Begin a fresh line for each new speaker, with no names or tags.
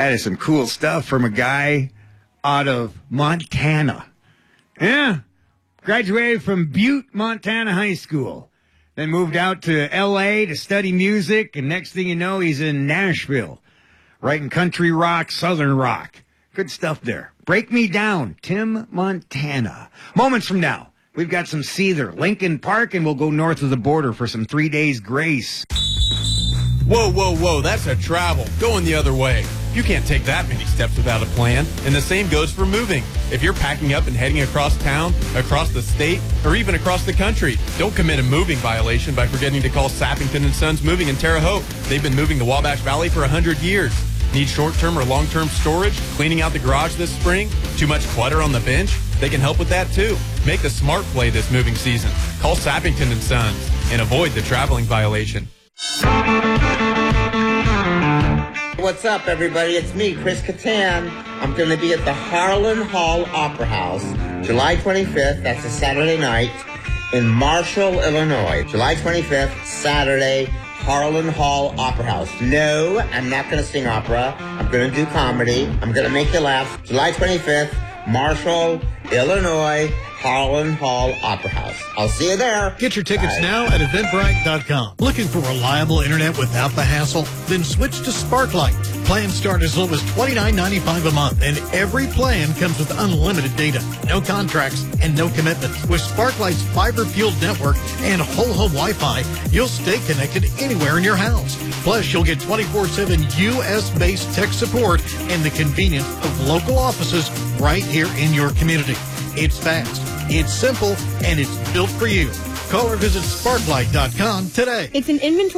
That is some cool stuff from a guy out of Montana. Yeah. Graduated from Butte, Montana High School. Then moved out to L.A. to study music. And next thing you know, he's in Nashville. Writing country rock, southern rock. Good stuff there. Break Me Down, Tim Montana. Moments from now, we've got some Seether, Lincoln Park, and we'll go north of the border for some 3 days grace.
Whoa, that's a travel. Going the other way. You can't take that many steps without a plan, and the same goes for moving. If you're packing up and heading across town, across the state, or even across the country, don't commit a moving violation by forgetting to call Sappington & Sons Moving in Terre Haute. They've been moving the Wabash Valley for 100 years. Need short-term or long-term storage? Cleaning out the garage this spring? Too much clutter on the bench? They can help with that too. Make the smart play this moving season. Call Sappington & Sons and avoid the traveling violation.
What's up, everybody? It's me, Chris Kattan. I'm going to be at the Harlan Hall Opera House, July 25th. That's a Saturday night in Marshall, Illinois. July 25th, Saturday, Harlan Hall Opera House. No, I'm not going to sing opera. I'm going to do comedy. I'm going to make you laugh. July 25th, Marshall, Illinois, Harlan Hall Opera House. I'll see you there.
Get your tickets now at Eventbrite.com. Looking for reliable internet without the hassle? Then switch to Sparklight. Plans start as low as $29.95 a month, and every plan comes with unlimited data, no contracts, and no commitments. With Sparklight's fiber-fueled network and whole-home Wi-Fi, you'll stay connected anywhere in your house. Plus, you'll get 24/7 U.S.-based tech support and the convenience of local offices right here in your community. It's fast, it's simple, and it's built for you. Call or visit Sparklight.com today.
It's an inventory